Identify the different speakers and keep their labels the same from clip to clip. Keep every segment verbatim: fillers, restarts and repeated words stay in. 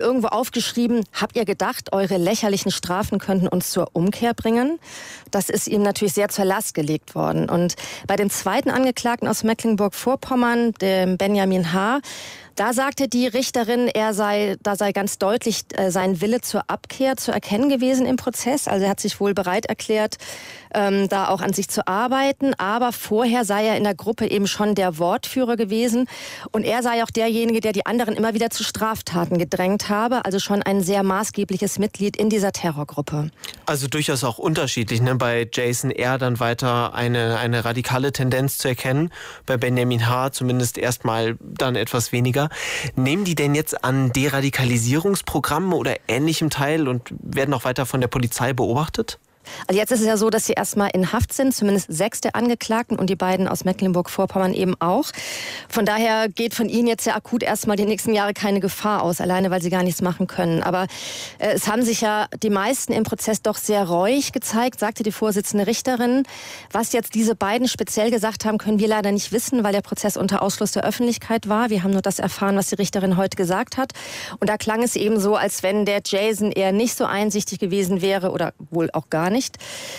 Speaker 1: irgendwo aufgeschrieben, habt ihr gedacht, eure lächerlichen Strafen könnten uns zur Umkehr bringen? Das ist ihm natürlich sehr zur Last gelegt worden. Und bei dem zweiten Angeklagten aus Mecklenburg-Vorpommern, dem Benjamin H., da sagte die Richterin, er sei, da sei ganz deutlich äh, sein Wille zur Abkehr zu erkennen gewesen im Prozess. Also er hat sich wohl bereit erklärt, ähm, da auch an sich zu arbeiten. Aber vorher sei er in der Gruppe eben schon der Wortführer gewesen. Und er sei auch derjenige, der die anderen immer wieder zu Straftaten gedrängt habe. Also schon ein sehr maßgebliches Mitglied in dieser Terrorgruppe.
Speaker 2: Also durchaus auch unterschiedlich, ne? Bei Jason R. dann weiter eine, eine radikale Tendenz zu erkennen. Bei Benjamin H. zumindest erstmal dann etwas weniger. Nehmen die denn jetzt an Deradikalisierungsprogrammen oder Ähnlichem teil und werden auch weiter von der Polizei beobachtet?
Speaker 1: Also jetzt ist es ja so, dass sie erstmal in Haft sind, zumindest sechs der Angeklagten und die beiden aus Mecklenburg-Vorpommern eben auch. Von daher geht von ihnen jetzt ja akut erstmal die nächsten Jahre keine Gefahr aus, alleine weil sie gar nichts machen können. Aber äh, es haben sich ja die meisten im Prozess doch sehr reuig gezeigt, sagte die Vorsitzende Richterin. Was jetzt diese beiden speziell gesagt haben, können wir leider nicht wissen, weil der Prozess unter Ausschluss der Öffentlichkeit war. Wir haben nur das erfahren, was die Richterin heute gesagt hat. Und da klang es eben so, als wenn der Jason eher nicht so einsichtig gewesen wäre oder wohl auch gar nicht.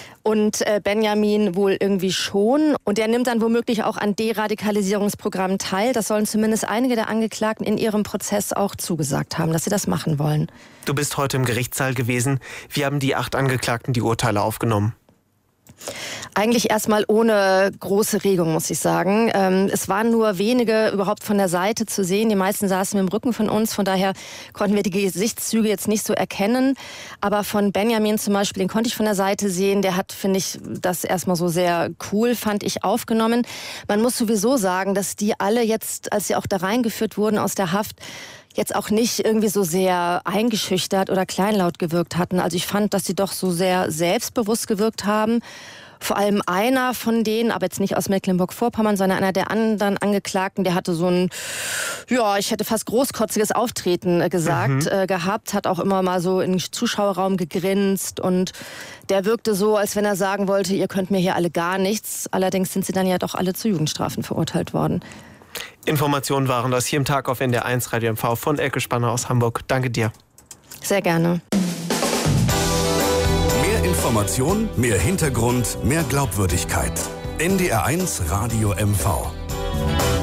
Speaker 1: Und äh, Benjamin wohl irgendwie schon. Und er nimmt dann womöglich auch an Deradikalisierungsprogrammen teil. Das sollen zumindest einige der Angeklagten in ihrem Prozess auch zugesagt haben, dass sie das machen wollen.
Speaker 2: Du bist heute im Gerichtssaal gewesen. Wie haben die acht Angeklagten die Urteile aufgenommen?
Speaker 1: Eigentlich erstmal ohne große Regung, muss ich sagen. Ähm, es waren nur wenige überhaupt von der Seite zu sehen. Die meisten saßen im Rücken von uns. Von daher konnten wir die Gesichtszüge jetzt nicht so erkennen. Aber von Benjamin zum Beispiel, den konnte ich von der Seite sehen. Der hat, finde ich, das erstmal so sehr cool, fand ich, aufgenommen. Man muss sowieso sagen, dass die alle jetzt, als sie auch da reingeführt wurden aus der Haft, jetzt auch nicht irgendwie so sehr eingeschüchtert oder kleinlaut gewirkt hatten. Also ich fand, dass sie doch so sehr selbstbewusst gewirkt haben. Vor allem einer von denen, aber jetzt nicht aus Mecklenburg-Vorpommern, sondern einer der anderen Angeklagten, der hatte so ein, ja, ich hätte fast großkotziges Auftreten äh, gesagt, mhm. äh, gehabt, hat auch immer mal so in den Zuschauerraum gegrinst und der wirkte so, als wenn er sagen wollte, ihr könnt mir hier alle gar nichts. Allerdings sind sie dann ja doch alle zu Jugendstrafen verurteilt worden.
Speaker 2: Informationen waren das hier im Tag auf N D R eins Radio M V von Elke Spanner aus Hamburg. Danke dir.
Speaker 1: Sehr gerne.
Speaker 3: Mehr Information, mehr Hintergrund, mehr Glaubwürdigkeit. N D R eins Radio M V.